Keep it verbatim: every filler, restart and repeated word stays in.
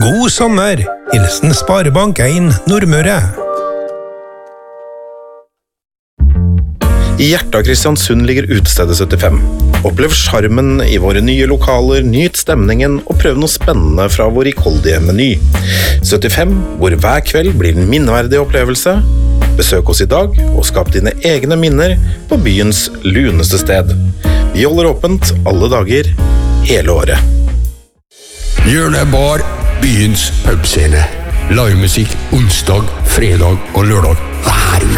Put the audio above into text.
God sommer! Hilsen Sparebank en Nordmøre. I hjertet av Kristiansund ligger utestedet syttifem. Opplev charmen i våre nye lokaler, nyt stemningen og prøv noe spennende fra vår rikholdige meny. syttifem, hvor hver kveld blir en minneverdig opplevelse. Besøk oss i dag og skap dine egne minner på byens luneste sted. Vi holder åpent alle dager, hele året. Hjørnebar, byens pubscene. Livemusikk onsdag, fredag og lørdag hver uke.